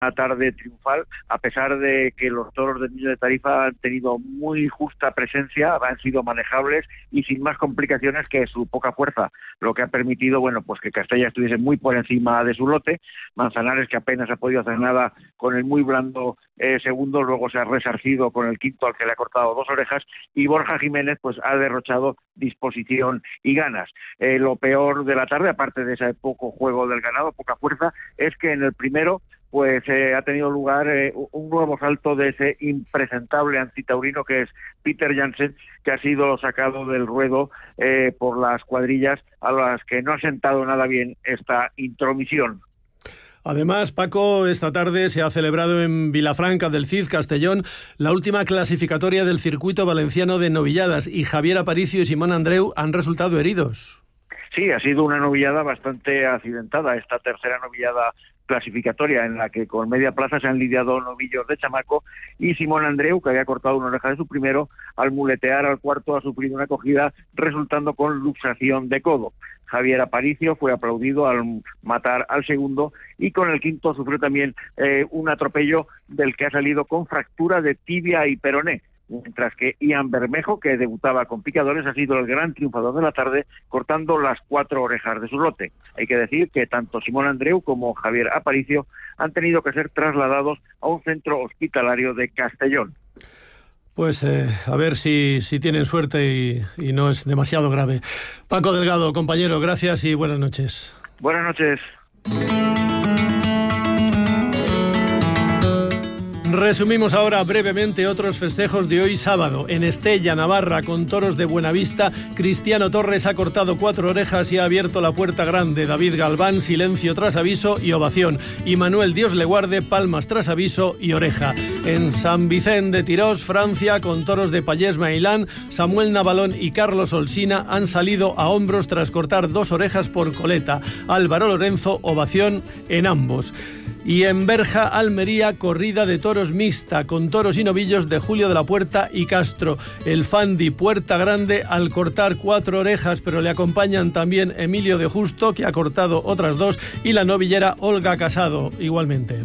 una tarde triunfal, a pesar de que los toros del Niño de Tarifa han tenido muy justa presencia, han sido manejables y sin más complicaciones que su poca fuerza, lo que ha permitido, bueno, pues que Castella estuviese muy por encima de su lote. Manzanares, que apenas ha podido hacer nada con el muy blando segundo, luego se ha resarcido con el quinto al que le ha cortado 2 orejas, y Borja Jiménez pues ha derrochado disposición y ganas. Lo peor de la tarde, aparte de ese poco juego del ganado, poca fuerza, es que en el primero pues ha tenido lugar un nuevo salto de ese impresentable antitaurino que es Peter Jansen, que ha sido sacado del ruedo por las cuadrillas a las que no ha sentado nada bien esta intromisión. Además, Paco, esta tarde se ha celebrado en Vilafranca del Cid, Castellón, la última clasificatoria del circuito valenciano de novilladas, y Javier Aparicio y Simón Andreu han resultado heridos. Sí, ha sido una novillada bastante accidentada, esta tercera novillada clasificatoria en la que con media plaza se han lidiado novillos de chamaco, y Simón Andreu, que había cortado una oreja de su primero, al muletear al cuarto ha sufrido una cogida resultando con luxación de codo. Javier Aparicio fue aplaudido al matar al segundo, y con el quinto sufrió también un atropello del que ha salido con fractura de tibia y peroné, mientras que Ian Bermejo, que debutaba con picadores, ha sido el gran triunfador de la tarde, cortando las 4 orejas de su lote. Hay que decir que tanto Simón Andreu como Javier Aparicio han tenido que ser trasladados a un centro hospitalario de Castellón. Pues a ver si tienen suerte y no es demasiado grave. Paco Delgado, compañero, gracias y buenas noches. Buenas noches. Resumimos ahora brevemente otros festejos de hoy sábado. En Estella, Navarra, con toros de Buenavista, Cristiano Torres ha cortado 4 orejas y ha abierto la puerta grande. David Galván, silencio tras aviso y ovación. Y Manuel Dios le guarde, palmas tras aviso y oreja. En San Vicente de Tirós, Francia, con toros de Pallés Mailán, Samuel Navalón y Carlos Olsina han salido a hombros tras cortar 2 orejas por coleta. Álvaro Lorenzo, ovación en ambos. Y en Berja, Almería, corrida de toros mixta, con toros y novillos de Julio de la Puerta y Castro. El Fandi Puerta Grande al cortar 4 orejas, pero le acompañan también Emilio de Justo, que ha cortado otras 2, y la novillera Olga Casado, igualmente.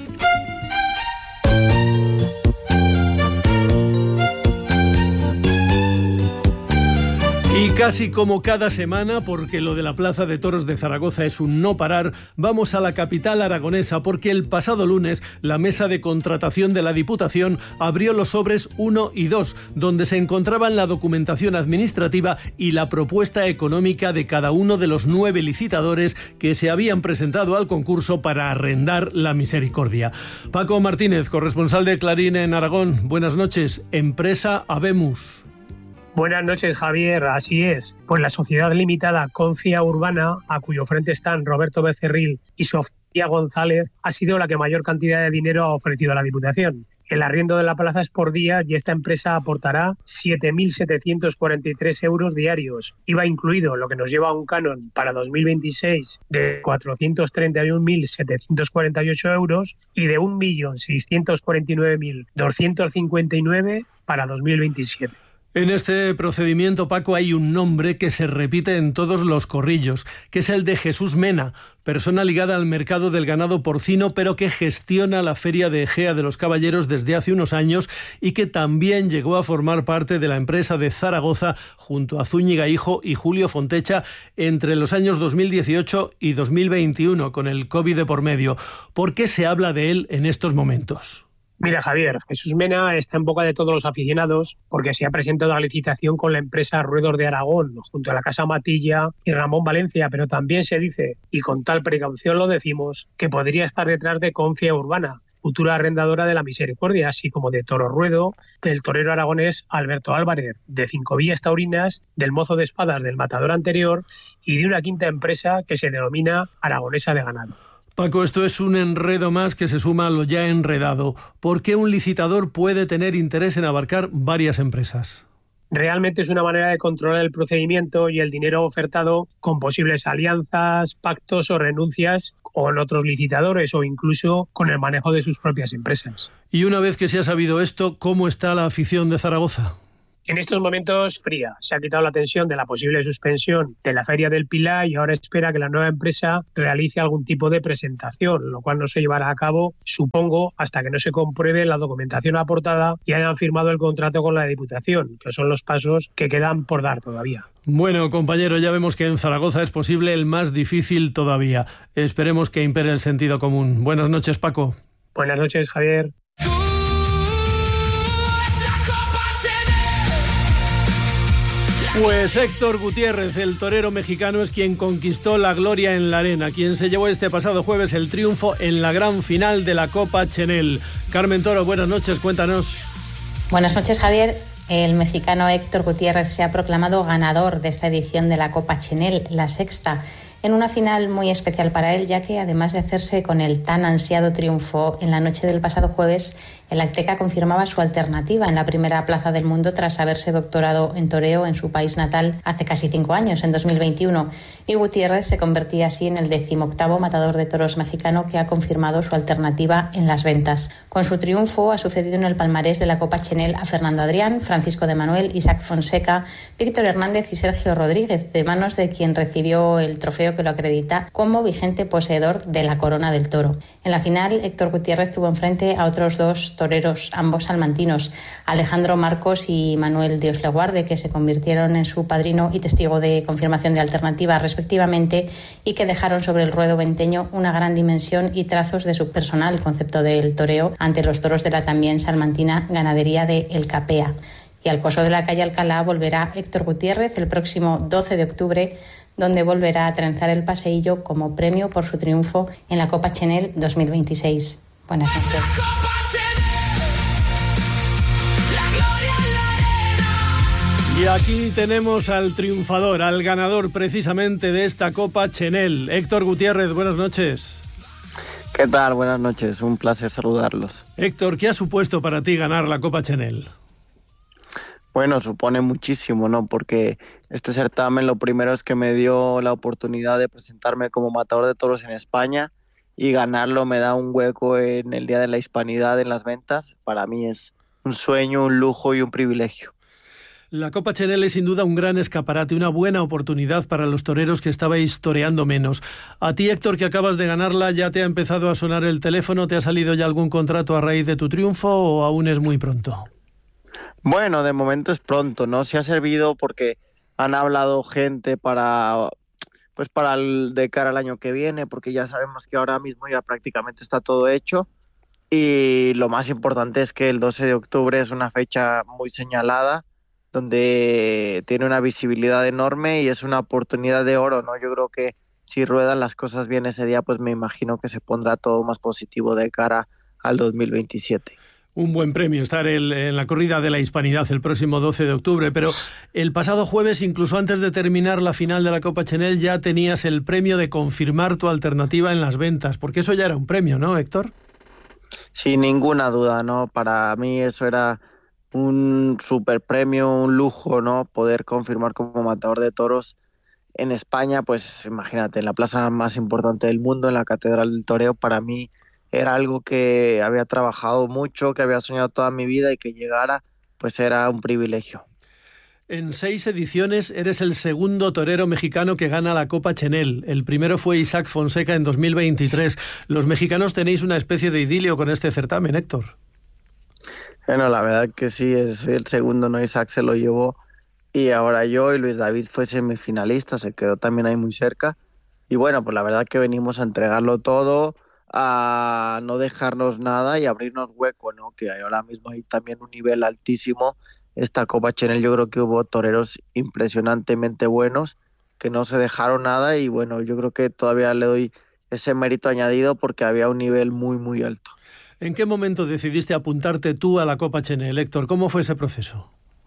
Y casi como cada semana, porque lo de la Plaza de Toros de Zaragoza es un no parar, vamos a la capital aragonesa, porque el pasado lunes la mesa de contratación de la Diputación abrió los sobres 1 y 2, donde se encontraban la documentación administrativa y la propuesta económica de cada uno de los 9 licitadores que se habían presentado al concurso para arrendar la Misericordia. Paco Martínez, corresponsal de Clarín en Aragón, buenas noches. Empresa Habemus. Buenas noches, Javier. Así es. Pues la sociedad limitada Concia Urbana, a cuyo frente están Roberto Becerril y Sofía González, ha sido la que mayor cantidad de dinero ha ofrecido a la Diputación. El arriendo de la plaza es por día y esta empresa aportará 7.743 euros diarios. IVA incluido, lo que nos lleva a un canon para 2026 de 431.748 euros y de 1.649.259 para 2027. En este procedimiento, Paco, hay un nombre que se repite en todos los corrillos, que es el de Jesús Mena, persona ligada al mercado del ganado porcino, pero que gestiona la Feria de Egea de los Caballeros desde hace unos años y que también llegó a formar parte de la empresa de Zaragoza junto a Zúñiga Hijo y Julio Fontecha entre los años 2018 y 2021, con el COVID de por medio. ¿Por qué se habla de él en estos momentos? Mira, Javier, Jesús Mena está en boca de todos los aficionados porque se ha presentado a licitación con la empresa Ruedos de Aragón, junto a la Casa Matilla y Ramón Valencia, pero también se dice, y con tal precaución lo decimos, que podría estar detrás de Concia Urbana, futura arrendadora de la Misericordia, así como de Toro Ruedo, del torero aragonés Alberto Álvarez, de Cinco Villas Taurinas, del Mozo de Espadas del matador anterior y de una quinta empresa que se denomina Aragonesa de Ganado. Paco, esto es un enredo más que se suma a lo ya enredado. ¿Por qué un licitador puede tener interés en abarcar varias empresas? Realmente es una manera de controlar el procedimiento y el dinero ofertado con posibles alianzas, pactos o renuncias con otros licitadores o incluso con el manejo de sus propias empresas. Y una vez que se ha sabido esto, ¿cómo está la afición de Zaragoza? En estos momentos fría. Se ha quitado la tensión de la posible suspensión de la Feria del Pilar y ahora espera que la nueva empresa realice algún tipo de presentación, lo cual no se llevará a cabo, supongo, hasta que no se compruebe la documentación aportada y hayan firmado el contrato con la Diputación, que son los pasos que quedan por dar todavía. Bueno, compañero, ya vemos que en Zaragoza es posible el más difícil todavía. Esperemos que impere el sentido común. Buenas noches, Paco. Buenas noches, Javier. Pues Héctor Gutiérrez, el torero mexicano, es quien conquistó la gloria en la arena, quien se llevó este pasado jueves el triunfo en la gran final de la Copa Chenel. Carmen Toro, buenas noches, cuéntanos. Buenas noches, Javier. El mexicano Héctor Gutiérrez se ha proclamado ganador de esta edición de la Copa Chenel, la sexta, en una final muy especial para él, ya que además de hacerse con el tan ansiado triunfo en la noche del pasado jueves, el azteca confirmaba su alternativa en la primera plaza del mundo tras haberse doctorado en toreo en su país natal hace casi 5 años, en 2021, y Gutiérrez se convertía así en el 18º matador de toros mexicano que ha confirmado su alternativa en las ventas. Con su triunfo ha sucedido en el palmarés de la Copa Chenel a Fernando Adrián, Francisco de Manuel, Isaac Fonseca, Víctor Hernández y Sergio Rodríguez, de manos de quien recibió el trofeo que lo acredita como vigente poseedor de la corona del toro. En la final, Héctor Gutiérrez tuvo enfrente a otros 2 toreros, ambos salmantinos, Alejandro Marcos y Manuel Dios le guarde, que se convirtieron en su padrino y testigo de confirmación de alternativa respectivamente, y que dejaron sobre el ruedo venteño una gran dimensión y trazos de su personal concepto del toreo ante los toros de la también salmantina ganadería de El Capea. Y al coso de la calle Alcalá volverá Héctor Gutiérrez el próximo 12 de octubre, donde volverá a trenzar el paseillo como premio por su triunfo en la Copa Chenel 2026. Buenas noches. Y aquí tenemos al triunfador, al ganador precisamente de esta Copa Chenel. Héctor Gutiérrez, buenas noches. ¿Qué tal? Buenas noches, un placer saludarlos. Héctor, ¿qué ha supuesto para ti ganar la Copa Chenel? Bueno, supone muchísimo, ¿no? Porque este certamen lo primero es que me dio la oportunidad de presentarme como matador de toros en España, y ganarlo me da un hueco en el Día de la Hispanidad en las ventas. Para mí es un sueño, un lujo y un privilegio. La Copa Chenel es sin duda un gran escaparate, una buena oportunidad para los toreros que estabais toreando menos. A ti, Héctor, que acabas de ganarla, ¿ya te ha empezado a sonar el teléfono? ¿Te ha salido ya algún contrato a raíz de tu triunfo o aún es muy pronto? Bueno, de momento es pronto, ¿no? Sí ha servido porque han hablado gente para de cara al año que viene, porque ya sabemos que ahora mismo ya prácticamente está todo hecho, y lo más importante es que el 12 de octubre es una fecha muy señalada, donde tiene una visibilidad enorme y es una oportunidad de oro, ¿no? Yo creo que si ruedan las cosas bien ese día, pues me imagino que se pondrá todo más positivo de cara al 2027. Un buen premio estar en la corrida de la Hispanidad el próximo 12 de octubre, pero el pasado jueves, incluso antes de terminar la final de la Copa Chenel, ya tenías el premio de confirmar tu alternativa en las ventas, porque eso ya era un premio, ¿no, Héctor? Sin ninguna duda, ¿no? Para mí eso era un super premio, un lujo, ¿no? Poder confirmar como matador de toros en España, pues imagínate, en la plaza más importante del mundo, en la Catedral del Toreo. Para mí era algo que había trabajado mucho, que había soñado toda mi vida, y que llegara, pues era un privilegio. En 6 ediciones eres el segundo torero mexicano que gana la Copa Chenel. El primero fue Isaac Fonseca en 2023. Los mexicanos tenéis una especie de idilio con este certamen, Héctor. Bueno, la verdad que sí, soy el segundo, ¿no? Isaac se lo llevó, y ahora yo, y Luis David fue semifinalista, se quedó también ahí muy cerca. Y bueno, pues la verdad que venimos a entregarlo todo, a no dejarnos nada y abrirnos hueco, ¿no? Que ahora mismo hay también un nivel altísimo. Esta Copa Chenel, yo creo que hubo toreros impresionantemente buenos que no se dejaron nada, y bueno, yo creo que todavía le doy ese mérito añadido porque había un nivel muy, muy alto. ¿En qué momento decidiste apuntarte tú a la Copa Chenel, Héctor? ¿Cómo fue ese proceso?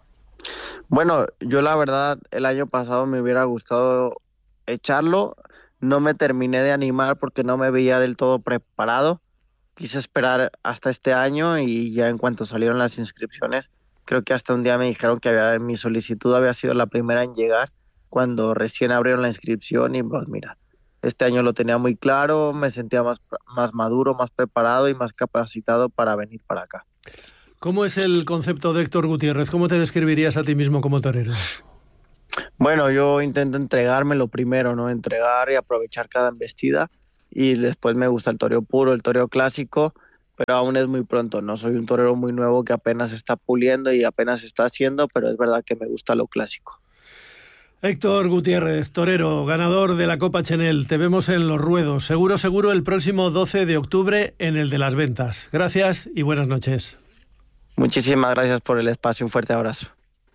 Bueno, yo la verdad el año pasado me hubiera gustado echarlo. No me terminé de animar porque no me veía del todo preparado. Quise esperar hasta este año, y ya en cuanto salieron las inscripciones, creo que hasta un día me dijeron que mi solicitud había sido la primera en llegar cuando recién abrieron la inscripción, y pues mira, este año lo tenía muy claro, me sentía más maduro, más preparado y más capacitado para venir para acá. ¿Cómo es el concepto de Héctor Gutiérrez? ¿Cómo te describirías a ti mismo como torero? Bueno, yo intento entregarme lo primero, ¿no? Entregar y aprovechar cada embestida, y después me gusta el toreo puro, el toreo clásico, pero aún es muy pronto, ¿no? Soy un torero muy nuevo que apenas está puliendo y apenas está haciendo, pero es verdad que me gusta lo clásico. Héctor Gutiérrez, torero, ganador de la Copa Chenel. Te vemos en Los Ruedos. Seguro el próximo 12 de octubre en el de las Ventas. Gracias y buenas noches. Muchísimas gracias por el espacio. Un fuerte abrazo.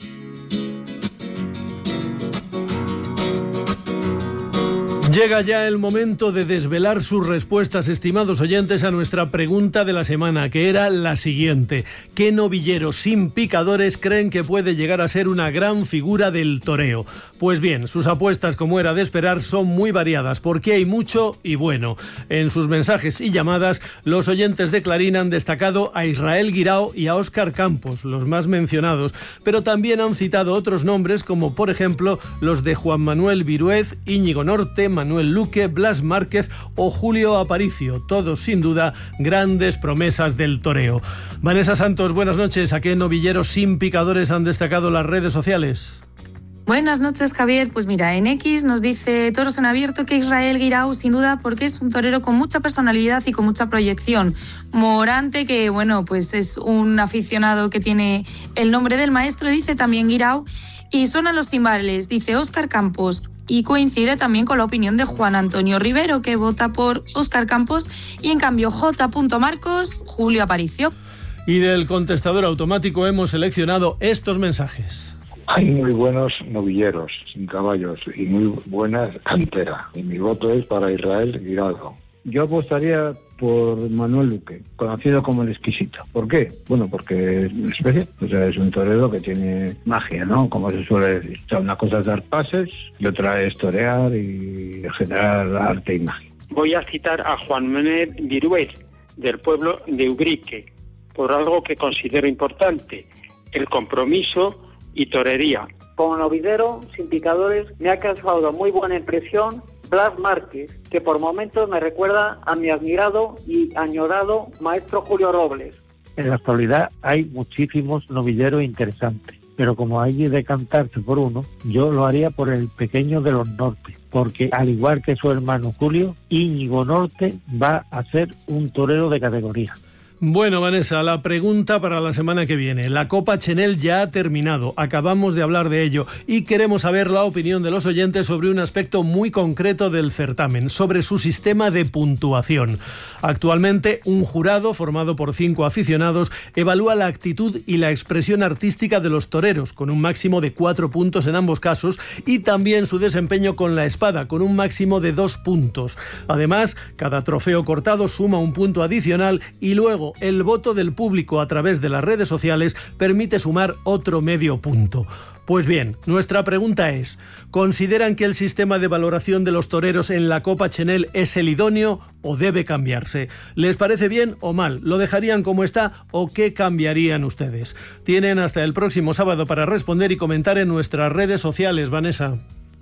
Llega ya el momento de desvelar sus respuestas, estimados oyentes, a nuestra pregunta de la semana, que era la siguiente. ¿Qué novillero sin picadores creen que puede llegar a ser una gran figura del toreo? Pues bien, sus apuestas, como era de esperar, son muy variadas, porque hay mucho y bueno. En sus mensajes y llamadas, los oyentes de Clarín han destacado a Israel Guirao y a Óscar Campos, los más mencionados, pero también han citado otros nombres, como por ejemplo los de Juan Manuel Viruez, Íñigo Norte, Manuel Luque, Blas Márquez o Julio Aparicio, todos sin duda grandes promesas del toreo. Vanessa Santos, buenas noches. ¿A qué novilleros sin picadores han destacado las redes sociales? Buenas noches, Javier. Pues mira, en X nos dice Toros en Abierto que Israel Guirao, sin duda, porque es un torero con mucha personalidad y con mucha proyección. Morante, que bueno, pues es un aficionado que tiene el nombre del maestro, dice también Guirao. Y suenan los timbales, dice Óscar Campos. Y coincide también con la opinión de Juan Antonio Rivero, que vota por Óscar Campos, y en cambio J. Marcos, Julio Aparicio. Y del contestador automático hemos seleccionado estos mensajes. Hay muy buenos novilleros sin caballos y muy buena cantera. Y mi voto es para Israel Guirao. Yo apostaría por Manuel Luque, conocido como el Exquisito. ¿Por qué? Bueno, porque es una especie, o sea, es un torero que tiene magia, ¿no? Como se suele decir. O sea, una cosa es dar pases y otra es torear y generar arte y magia. Voy a citar a Juan Manuel Viruez, del pueblo de Ubrique, por algo que considero importante: el compromiso y torería. Como novillero sin picadores me ha causado muy buena impresión Blas Márquez, que por momentos me recuerda a mi admirado y añorado maestro Julio Robles. En la actualidad hay muchísimos novilleros interesantes, pero como hay que decantarse por uno, yo lo haría por el pequeño de los Norte, porque al igual que su hermano Julio, Íñigo Norte va a ser un torero de categoría. Bueno, Vanessa, la pregunta para la semana que viene. La Copa Chenel ya ha terminado, acabamos de hablar de ello y queremos saber la opinión de los oyentes sobre un aspecto muy concreto del certamen, sobre su sistema de puntuación. Actualmente, un jurado formado por 5 aficionados evalúa la actitud y la expresión artística de los toreros, con un máximo de 4 puntos en ambos casos, y también su desempeño con la espada, con un máximo de 2 puntos. Además, cada trofeo cortado suma un punto adicional y luego el voto del público a través de las redes sociales permite sumar otro medio punto. Pues bien, nuestra pregunta es: ¿consideran que el sistema de valoración de los toreros en la Copa Chenel es el idóneo o debe cambiarse? ¿Les parece bien o mal? ¿Lo dejarían como está o qué cambiarían ustedes? Tienen hasta el próximo sábado para responder y comentar en nuestras redes sociales, Vanessa.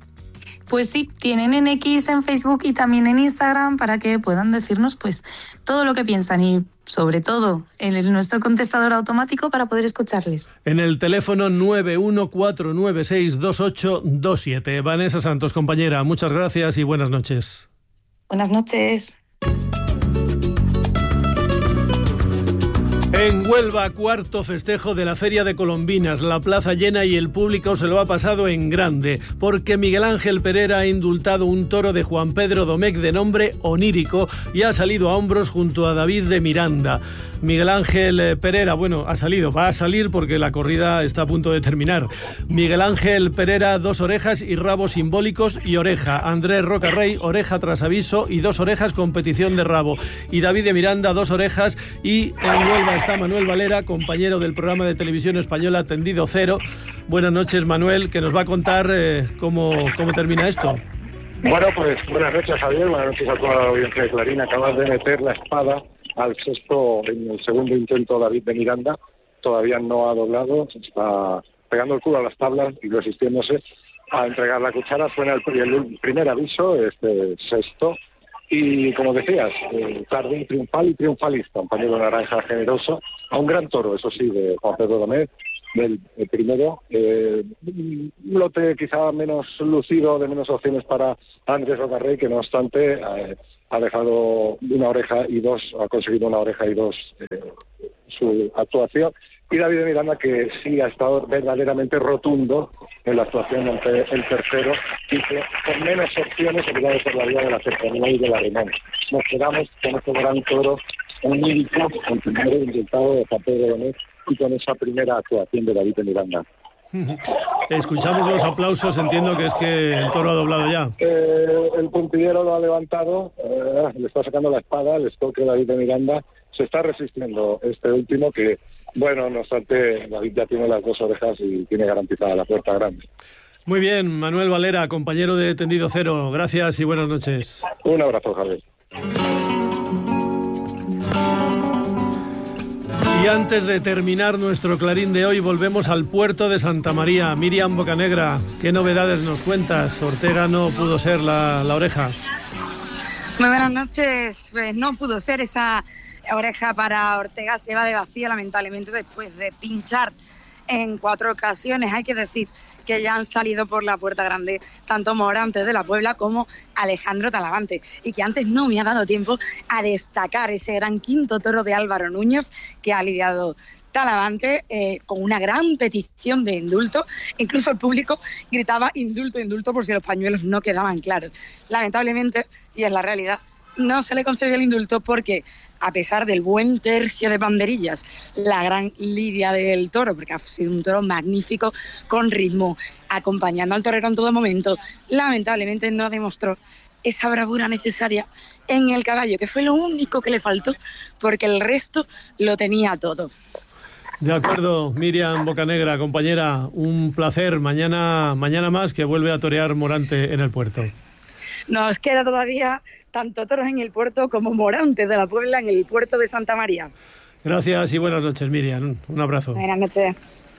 Pues sí, tienen en X, en Facebook y también en Instagram para que puedan decirnos pues todo lo que piensan y sobre todo en nuestro contestador automático para poder escucharles. En el teléfono 914962827. Vanessa Santos, compañera, muchas gracias y buenas noches. Buenas noches. En Huelva, cuarto festejo de la Feria de Colombinas, la plaza llena y el público se lo ha pasado en grande, porque Miguel Ángel Pereira ha indultado un toro de Juan Pedro Domecq de nombre Onírico y ha salido a hombros junto a David de Miranda. Miguel Ángel Pereira, bueno, va a salir porque la corrida está a punto de terminar. Miguel Ángel Pereira, 2 orejas y rabos simbólicos y oreja. Andrés Rocarrey, oreja tras aviso y 2 orejas con petición de rabo. Y David de Miranda, 2 orejas. Y en Huelva está Manuel Valera, compañero del programa de televisión española Tendido Cero. Buenas noches, Manuel, que nos va a contar cómo termina esto. Bueno, pues buenas noches, Javier, buenas noches a toda la audiencia de Clarín. Acabas de meter la espada al sexto, en el segundo intento, David de Miranda. Todavía no ha doblado, está pegando el culo a las tablas y resistiéndose a entregar la cuchara. Suena el primer aviso, este sexto, Y como decías, Jardín triunfal y triunfalista, un pañuelo naranja generoso, a un gran toro, eso sí, de Juan Pedro Domecq, del primero, un lote quizá menos lucido, de menos opciones para Andrés Rocarrey, que no obstante ha dejado una oreja y dos, ha conseguido una oreja y dos su actuación. Y David de Miranda, que sí ha estado verdaderamente rotundo en la actuación ante el tercero, y que con menos opciones se quedado por la vía de la cercanía y de la rimón. Nos quedamos con este gran toro onírico, con el primero intentado de Juan Pedro Domecq y con esa primera actuación de David de Miranda. Escuchamos los aplausos, entiendo que es que el toro ha doblado ya. El puntillero lo ha levantado, le está sacando la espada, el estoque de David de Miranda, se está resistiendo este último que, bueno, no obstante, David ya tiene las dos orejas y tiene garantizada la puerta grande. Muy bien, Manuel Valera, compañero de Tendido Cero, gracias y buenas noches. Un abrazo, Javier. Y antes de terminar nuestro Clarín de hoy, volvemos al puerto de Santa María. Miriam Bocanegra, ¿qué novedades nos cuentas? Ortega no pudo ser la oreja. Muy buenas noches. Pues no pudo ser esa oreja para Ortega, se va de vacío lamentablemente después de pinchar en 4 ocasiones. Hay que decir que ya han salido por la puerta grande tanto Morante de la Puebla como Alejandro Talavante, y que antes no me ha dado tiempo a destacar ese gran quinto toro de Álvaro Núñez que ha lidiado Talavante con una gran petición de indulto. Incluso el público gritaba indulto, indulto, por si los pañuelos no quedaban claros. Lamentablemente, y es la realidad, no se le concedió el indulto porque, a pesar del buen tercio de banderillas, la gran lidia del toro, porque ha sido un toro magnífico, con ritmo, acompañando al torero en todo momento, lamentablemente no demostró esa bravura necesaria en el caballo, que fue lo único que le faltó, porque el resto lo tenía todo. De acuerdo, Miriam Bocanegra, compañera, un placer. Mañana más, que vuelve a torear Morante en el puerto. Nos queda todavía tanto toros en el puerto como Morante de la Puebla en el puerto de Santa María. Gracias y buenas noches, Miriam. Un abrazo. Buenas noches.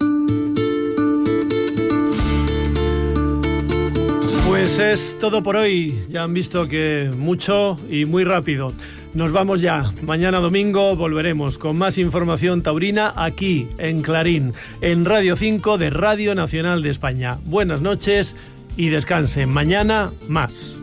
Pues es todo por hoy. Ya han visto que mucho y muy rápido. Nos vamos ya. Mañana domingo volveremos con más información taurina aquí en Clarín, en Radio 5 de Radio Nacional de España. Buenas noches y descansen. Mañana más.